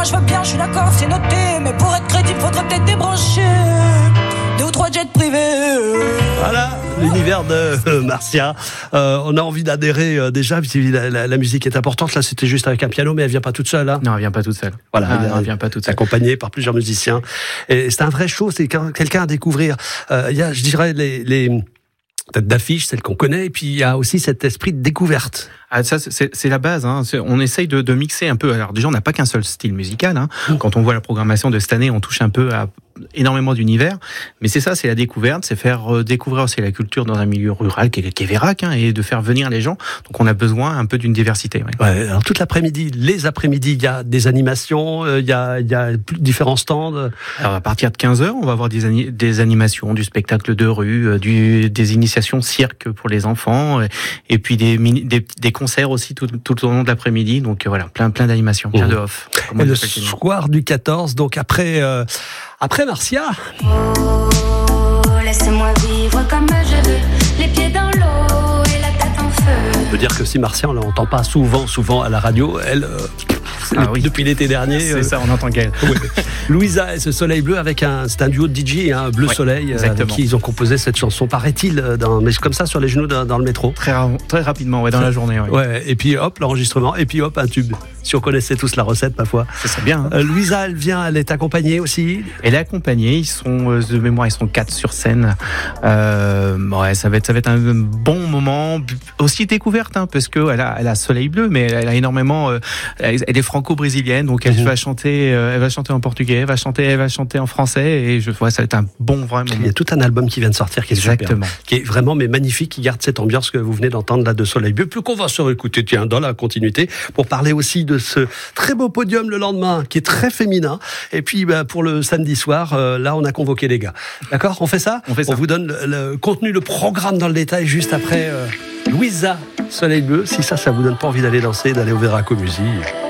moi je veux bien, je suis d'accord, c'est noté. Mais pour être crédible, faudrait peut-être débrancher 2 ou 3 jets privés. Voilà l'univers de Marcia. On a envie d'adhérer déjà, la musique est importante. Là, c'était juste avec un piano, mais elle vient pas toute seule. Hein. Non, elle vient pas toute seule. Voilà, elle vient pas toute seule. Accompagnée par plusieurs musiciens. Et c'est un vrai show, c'est quelqu'un à découvrir. Il y a, je dirais, les têtes d'affiche, celles qu'on connaît, et puis il y a aussi cet esprit de découverte. Ah, ça, c'est la base. Hein. On essaye de mixer un peu. Alors déjà, on n'a pas qu'un seul style musical. Hein. Quand on voit la programmation de cette année, on touche un peu à énormément d'univers. Mais c'est ça, c'est la découverte, c'est faire découvrir aussi la culture dans un milieu rural qui est Vérac, hein, et de faire venir les gens. Donc on a besoin un peu d'une diversité. Ouais. Ouais, alors toute l'après-midi, les après-midi, il y a des animations, il y a différents stands. Alors à partir de 15h, on va avoir des animations, du spectacle de rue, des initiations cirque pour les enfants, et puis des concerts aussi tout au long de l'après-midi. Donc voilà, plein d'animations, plein de off. Et le soir du 14, donc après Marcia. Oh, laisse-moi vivre comme je veux, les pieds dans l'eau et la tête en feu. On peut dire que si Marcia, on l'entend pas souvent à la radio, elle... Depuis l'été dernier. C'est ça, on entend qu'elle. Ouais. Louisa et ce Soleil Bleu c'est un duo de DJ, hein, Bleu Soleil, avec qui ils ont composé cette chanson, paraît-il, mais comme ça sur les genoux dans le métro. Très rapidement, dans la journée. Ouais. Ouais, et puis hop, l'enregistrement, et puis hop, un tube. Si on connaissait tous la recette, ma foi. Ça serait bien. Hein. Louisa, elle est accompagnée aussi. Elle est accompagnée, ils sont, de mémoire, ils sont 4 sur scène. Ça va être un bon moment. Aussi découverte, hein, parce qu'elle a Soleil Bleu, mais elle a énormément, elle est franco-brésilienne, donc elle va chanter en portugais, elle va chanter en français, et ça va être un bon vrai moment. Il y a tout un album qui vient de sortir qui est Exactement. super, qui est vraiment magnifique, qui garde cette ambiance que vous venez d'entendre là de Soleil Bleu, plus qu'on va se réécouter, dans la continuité, pour parler aussi de ce très beau podium le lendemain, qui est très féminin, et puis pour le samedi soir, là on a convoqué les gars. D'accord, on fait ça. On vous donne le contenu, le programme dans le détail juste après Louisa, Soleil Bleu. Si ça vous donne pas envie d'aller danser, d'aller au Vérac Musique.